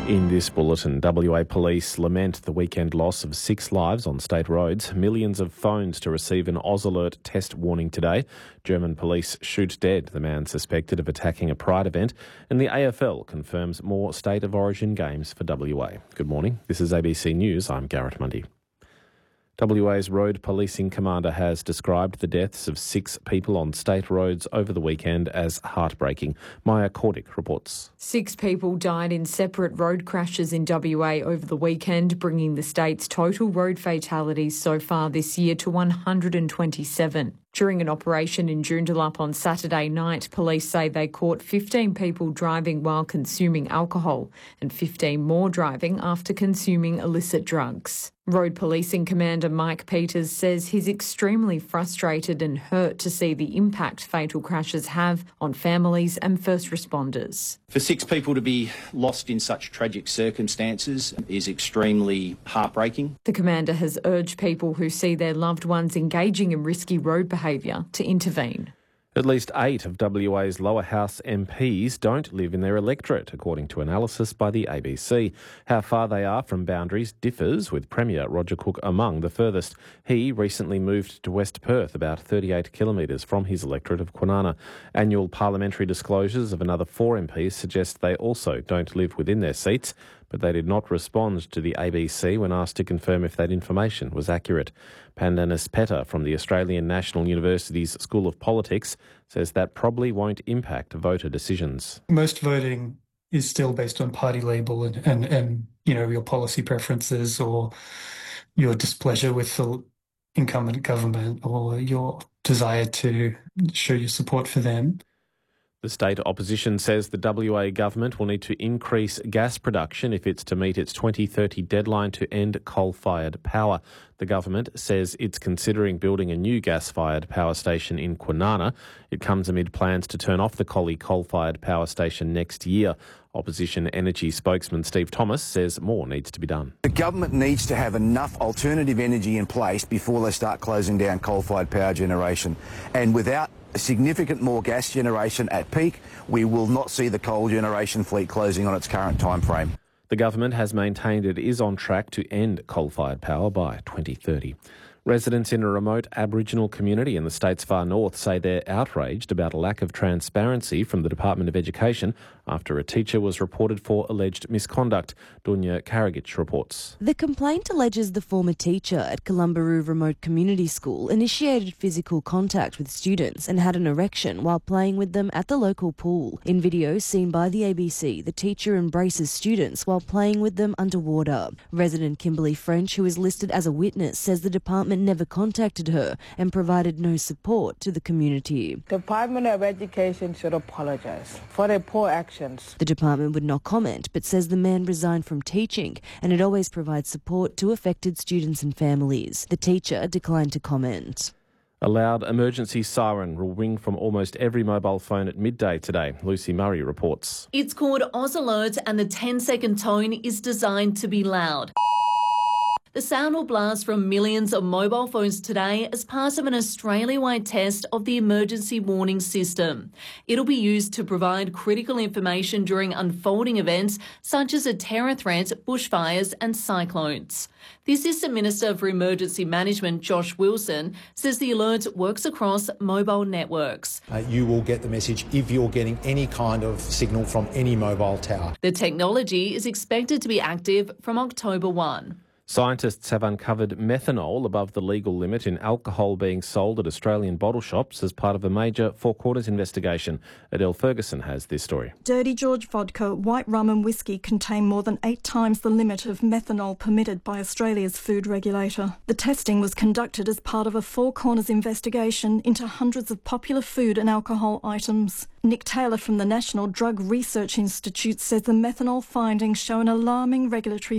In this bulletin, WA Police lament the weekend loss of 6 lives on state roads, millions of phones to receive an Oz Alert test warning today, German police shoot dead the man suspected of attacking a Pride event, and the AFL confirms more State of Origin games for WA. Good morning, this is ABC News, I'm Garrett Mundy. WA's Road Policing Commander has described the deaths of 6 people on state roads over the weekend as heartbreaking. Maya Cordick reports. 6 people died in separate road crashes in WA over the weekend, bringing the state's total road fatalities so far this year to 127. During an operation in Joondalup on Saturday night, police say they caught 15 people driving while consuming alcohol and 15 more driving after consuming illicit drugs. Road Policing Commander Mike Peters says he's extremely frustrated and hurt to see the impact fatal crashes have on families and first responders. For 6 people to be lost in such tragic circumstances is extremely heartbreaking. The Commander has urged people who see their loved ones engaging in risky road behaviour to intervene. At least 8 of WA's lower house MPs don't live in their electorate, according to analysis by the ABC. How far they are from boundaries differs, with Premier Roger Cook among the furthest. He recently moved to West Perth, about 38 kilometres from his electorate of Kwinana. Annual parliamentary disclosures of another 4 MPs suggest they also don't live within their seats, but they did not respond to the ABC when asked to confirm if that information was accurate. Pandanis Petta from the Australian National University's School of Politics says that probably won't impact voter decisions. Most voting is still based on party label and your policy preferences or your displeasure with the incumbent government or your desire to show your support for them. The state opposition says the WA government will need to increase gas production if it's to meet its 2030 deadline to end coal-fired power. The government says it's considering building a new gas-fired power station in Kwinana. It comes amid plans to turn off the Collie coal-fired power station next year. Opposition energy spokesman Steve Thomas says more needs to be done. The government needs to have enough alternative energy in place before they start closing down coal-fired power generation. And without significant more gas generation at peak, we will not see the coal generation fleet closing on its current time frame. The government has maintained it is on track to end coal-fired power by 2030. Residents in a remote Aboriginal community in the state's far north say they're outraged about a lack of transparency from the Department of Education after a teacher was reported for alleged misconduct. Dunya Karagic reports. The complaint alleges the former teacher at Columbaroo Remote Community School initiated physical contact with students and had an erection while playing with them at the local pool. In video seen by the ABC, the teacher embraces students while playing with them underwater. Resident Kimberly French, who is listed as a witness, says the department never contacted her and provided no support to the community. The Department of Education should apologise for their poor actions. The department would not comment, but says the man resigned from teaching and it always provides support to affected students and families. The teacher declined to comment. A loud emergency siren will ring from almost every mobile phone at midday today. Lucy Murray reports. It's called Oz Alert and the 10-second tone is designed to be loud. The sound will blast from millions of mobile phones today as part of an Australia-wide test of the emergency warning system. It'll be used to provide critical information during unfolding events such as a terror threat, bushfires and cyclones. The Assistant Minister for Emergency Management, Josh Wilson, says the alert works across mobile networks. You will get the message if you're getting any kind of signal from any mobile tower. The technology is expected to be active from October 1. Scientists have uncovered methanol above the legal limit in alcohol being sold at Australian bottle shops as part of a major Four Quarters investigation. Adele Ferguson has this story. Dirty George vodka, white rum and whiskey contain more than 8 times the limit of methanol permitted by Australia's food regulator. The testing was conducted as part of a Four Corners investigation into hundreds of popular food and alcohol items. Nick Taylor from the National Drug Research Institute says the methanol findings show an alarming regulatory